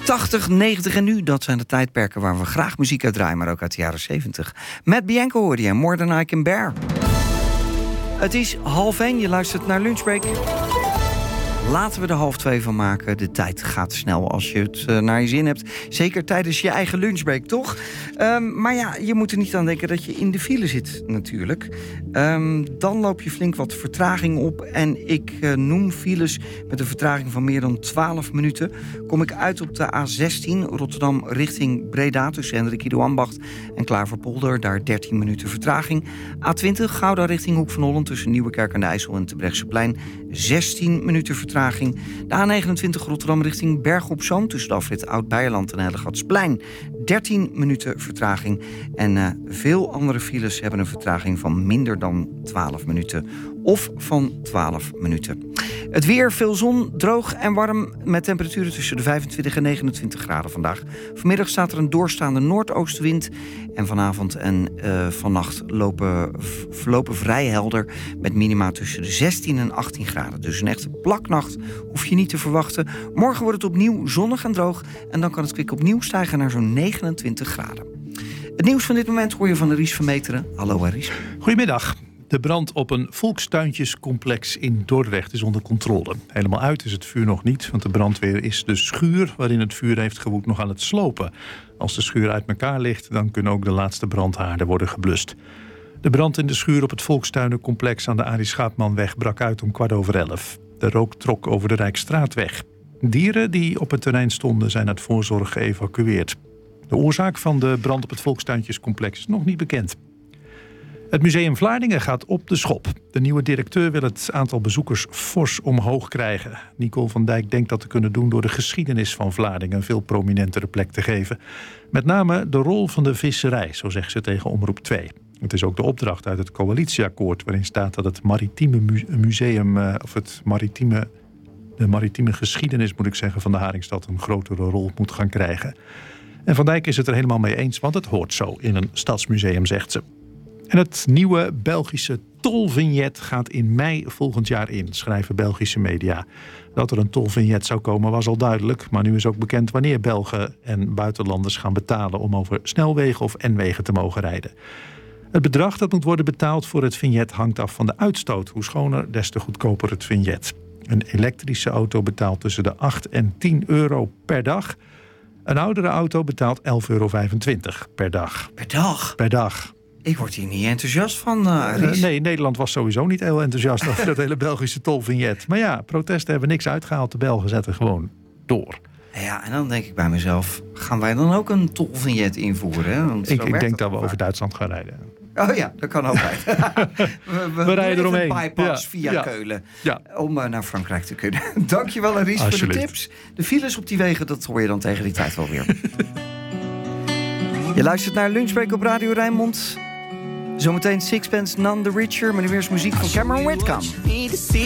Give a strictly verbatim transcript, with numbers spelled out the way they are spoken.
tachtig, negentig en nu, dat zijn de tijdperken waar we graag muziek uit draaien, maar ook uit de jaren zeventig. Matt Bianco hoorde je, More Than I Can Bear. Het is half één, je luistert naar Lunchbreak. Laten we er half twee van maken. De tijd gaat snel als je het uh, naar je zin hebt. Zeker tijdens je eigen lunchbreak, toch? Um, maar ja, je moet er niet aan denken dat je in de file zit, natuurlijk. Um, dan loop je flink wat vertraging op. En ik uh, noem files met een vertraging van meer dan twaalf minuten. Kom ik uit op de A zestien, Rotterdam richting Breda... tussen Hendrik Ido Ambacht en Klaverpolder. Daar dertien minuten vertraging. A twintig, Gouda richting Hoek van Holland... tussen Nieuwekerk aan de IJssel en Terbrechtseplein. zestien minuten vertraging. De A negenentwintig Rotterdam richting Bergen op Zoom... tussen de afrit Oud-Beijerland en Hellegatsplein. dertien minuten vertraging. En uh, veel andere files hebben een vertraging van minder dan twaalf minuten. Of van twaalf minuten. Het weer, veel zon, droog en warm... met temperaturen tussen de vijfentwintig en negenentwintig graden vandaag. Vanmiddag staat er een doorstaande noordoostenwind... en vanavond en uh, vannacht lopen, verlopen vrij helder... met minima tussen de zestien en achttien graden. Dus een echte plaknacht hoef je niet te verwachten. Morgen wordt het opnieuw zonnig en droog... en dan kan het kwik opnieuw stijgen naar zo'n negenentwintig graden. Het nieuws van dit moment hoor je van Ries Vermeteren. Hallo Ries. Goedemiddag. De brand op een volkstuintjescomplex in Dordrecht is onder controle. Helemaal uit is het vuur nog niet, want de brandweer is de schuur... waarin het vuur heeft gewoed nog aan het slopen. Als de schuur uit elkaar ligt, dan kunnen ook de laatste brandhaarden worden geblust. De brand in de schuur op het volkstuinencomplex aan de Arie Schaapmanweg brak uit om kwart over elf. De rook trok over de Rijksstraatweg. Dieren die op het terrein stonden zijn uit voorzorg geëvacueerd. De oorzaak van de brand op het volkstuintjescomplex is nog niet bekend. Het Museum Vlaardingen gaat op de schop. De nieuwe directeur wil het aantal bezoekers fors omhoog krijgen. Nicole van Dijk denkt dat te kunnen doen door de geschiedenis van Vlaardingen een veel prominentere plek te geven. Met name de rol van de visserij, zo zegt ze tegen Omroep twee. Het is ook de opdracht uit het coalitieakkoord waarin staat dat het maritieme museum, of het maritieme, de maritieme geschiedenis moet ik zeggen van de Haringstad een grotere rol moet gaan krijgen. En Van Dijk is het er helemaal mee eens, want het hoort zo in een stadsmuseum, zegt ze. En het nieuwe Belgische tolvignet gaat in mei volgend jaar in, schrijven Belgische media. Dat er een tolvignet zou komen was al duidelijk, maar nu is ook bekend wanneer Belgen en buitenlanders gaan betalen om over snelwegen of N-wegen te mogen rijden. Het bedrag dat moet worden betaald voor het vignet hangt af van de uitstoot. Hoe schoner, des te goedkoper het vignet. Een elektrische auto betaalt tussen de acht en tien euro per dag. Een oudere auto betaalt elf euro vijfentwintig per dag. Per dag? Per dag. Ik word hier niet enthousiast van, uh, Ries. Uh, nee, Nederland was sowieso niet heel enthousiast over dat hele Belgische tolvignet. Maar ja, protesten hebben niks uitgehaald. De Belgen zetten gewoon door. Ja, en dan denk ik bij mezelf, gaan wij dan ook een tolvignet invoeren? Hè? Want ik ik denk dat we over Duitsland gaan rijden. Oh ja, dat kan ook. we, we, we rijden eromheen. Een bypass ja, via ja, Keulen ja. om uh, naar Frankrijk te kunnen. Dankjewel, Ries, voor de tips. De files op die wegen, dat hoor je dan tegen die tijd wel weer. Je luistert naar Lunchbreak op Radio Rijnmond. Zometeen Sixpence None the Richer, maar nu eerst muziek van Cameron Whitcomb.